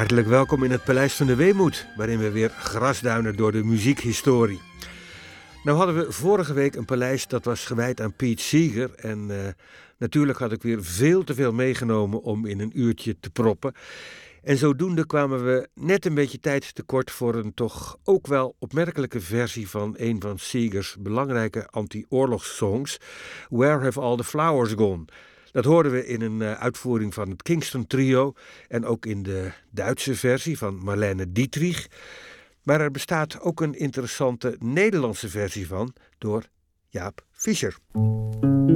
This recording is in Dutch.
Hartelijk welkom in het Paleis van de Weemoed, waarin we weer grasduinen door de muziekhistorie. Nou hadden we vorige week een paleis dat was gewijd aan Pete Seeger en natuurlijk had ik weer veel te veel meegenomen om in een uurtje te proppen. En zodoende kwamen we net een beetje tijd tekort voor een toch ook wel opmerkelijke versie van een van Seegers belangrijke anti-oorlogssongs, Where Have All the Flowers Gone? Dat hoorden we in een uitvoering van het Kingston Trio en ook in de Duitse versie van Marlene Dietrich. Maar er bestaat ook een interessante Nederlandse versie van door Jaap Fischer.